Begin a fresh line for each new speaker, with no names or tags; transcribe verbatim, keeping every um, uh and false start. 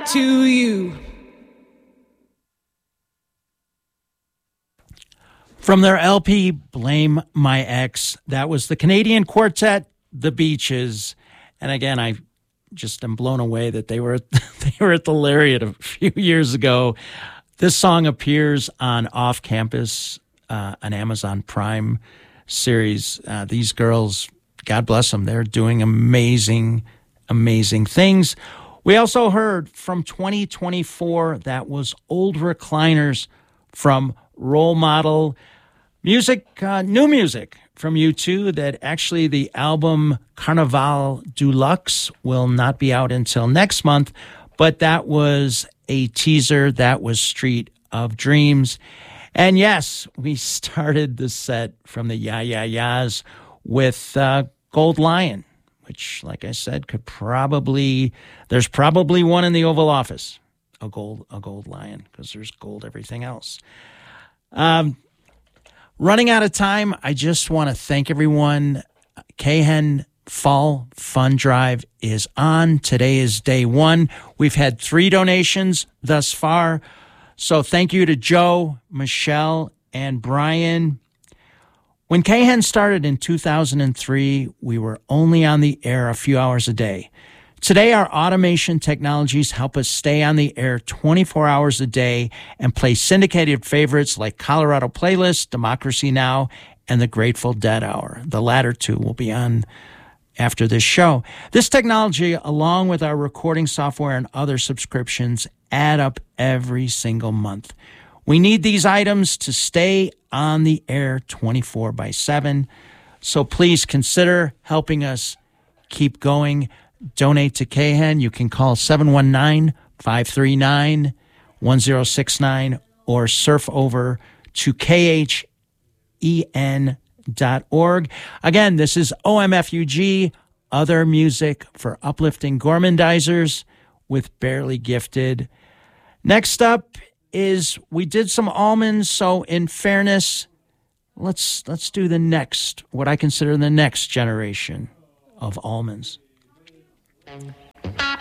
to you.
From their L P, Blame My Ex, that was the Canadian quartet, The Beaches. And again, I just am blown away that they were, they were at the Lariat a few years ago. This song appears on Off Campus, uh, an Amazon Prime series. Uh, these girls, God bless them, they're doing amazing, amazing things. We also heard from twenty twenty-four, that was Old Recliners from Role Model. Music, uh, new music from U two, that actually the album Carnaval Deluxe will not be out until next month, but that was a teaser. That was Street of Dreams. And yes, we started the set from the Yeah Yeah Yeahs with uh, Gold Lion, which, like I said, could probably, there's probably one in the Oval Office, a gold, a gold lion, because there's gold everything else. Um, running out of time, I just want to thank everyone. Cahen Fall Fund Drive is on. Today is day one. We've had three donations thus far. So thank you to Joe, Michelle, and Brian. When Cahen started in two thousand three, we were only on the air a few hours a day. Today, our automation technologies help us stay on the air twenty-four hours a day and play syndicated favorites like Colorado Playlist, Democracy Now!, and the Grateful Dead Hour. The latter two will be on after this show. This technology, along with our recording software and other subscriptions, add up every single month. We need these items to stay on the air twenty-four by seven. So please consider helping us keep going. Donate to Cahen. You can call seven one nine, five three nine, one zero six nine or surf over to K H E N dot org. Again, this is O M F U G, other music for uplifting gormandizers with Barely Gifted. Next up is, we did some almonds, so in fairness, let's let's do the next, what I consider the next generation of almonds.